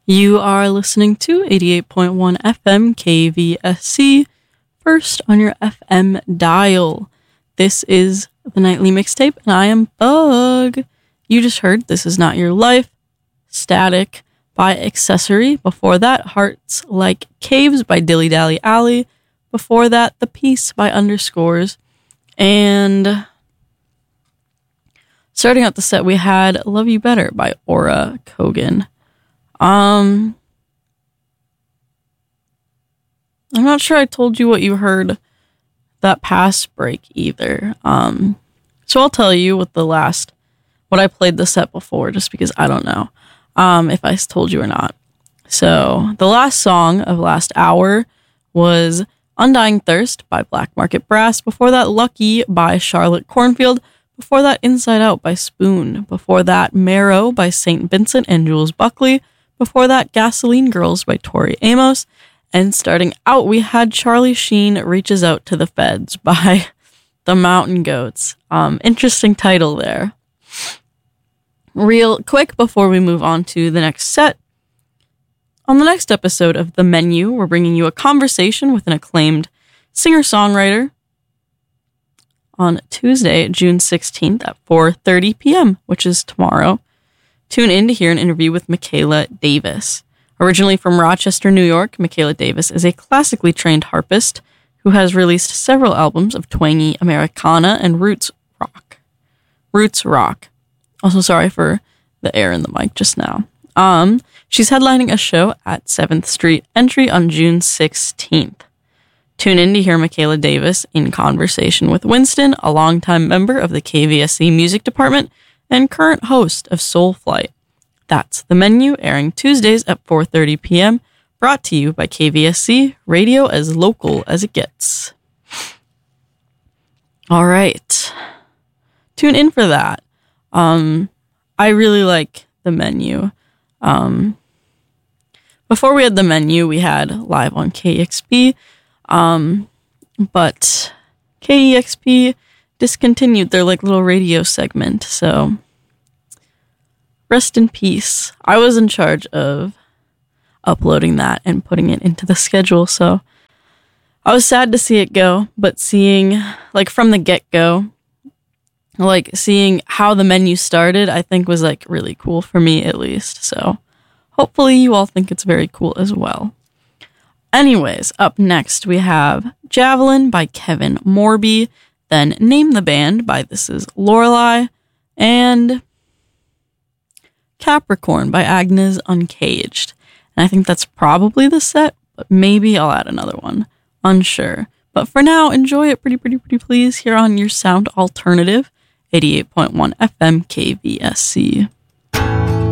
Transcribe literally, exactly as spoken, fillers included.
You are listening to eighty-eight point one F M K V S C, first on your F M dial. This is the Nightly Mixtape, and I am Bug. You just heard This Is Not Your Life, Static by Accessory. Before that, Hearts Like Caves by Dilly Dally Alley. Before that, The Peace by Underscores. And starting out the set, we had Love You Better by Aura Kogan. Um, I'm not sure I told you what you heard that past break either. Um, so I'll tell you what the last, what I played the set before, just because I don't know, um, if I told you or not. So the last song of last hour was Undying Thirst by Black Market Brass. Before that, Lucky by Charlotte Cornfield. Before that, Inside Out by Spoon. Before that, Marrow by Saint Vincent and Jules Buckley. Before that, Gasoline Girls by Tori Amos. And starting out, we had Charlie Sheen Reaches Out to the Feds by the Mountain Goats. Um, interesting title there. Real quick before we move on to the next set. On the next episode of The Menu, we're bringing you a conversation with an acclaimed singer-songwriter on Tuesday, June sixteenth at four thirty p.m., which is tomorrow. Tune in to hear an interview with Michaela Davis. Originally from Rochester, New York, Michaela Davis is a classically trained harpist who has released several albums of twangy Americana and roots rock. Roots rock. Also, sorry for the air in the mic just now. Um, she's headlining a show at seventh Street Entry on June sixteenth. Tune in to hear Michaela Davis in conversation with Winston, a longtime member of the K V S C Music Department and current host of Soul Flight. That's The Menu, airing Tuesdays at four thirty p.m., brought to you by K V S C, radio as local as it gets. All right. Tune in for that. Um, I really like The Menu. Um, before we had The Menu, we had live on K E X P, um, but K E X P discontinued their like little radio segment, so rest in peace. I was in charge of uploading that and putting it into the schedule, so I was sad to see it go, but seeing, like, from the get-go, like, seeing how The Menu started, I think was, like, really cool for me, at least, so hopefully you all think it's very cool as well. Anyways, up next we have Javelin by Kevin Morby, then Name the Band by This Is Lorelei, and Capricorn by Agnes Uncaged. And I think that's probably the set, but maybe I'll add another one. Unsure. But for now, enjoy it pretty, pretty, pretty please here on your sound alternative, eighty-eight point one F M K V S C.